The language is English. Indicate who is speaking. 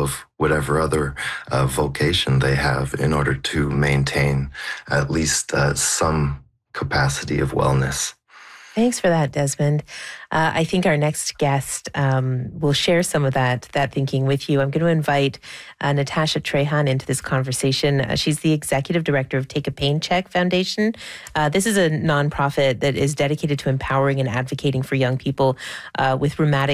Speaker 1: of whatever other vocation they have in order to maintain at least some capacity of wellness.
Speaker 2: Thanks for that, Desmond. I think our next guest will share some of that thinking with you. I'm going to invite Natasha Trehan into this conversation. She's the executive director of Take a Pain Check Foundation. This is a nonprofit that is dedicated to empowering and advocating for young people with rheumatic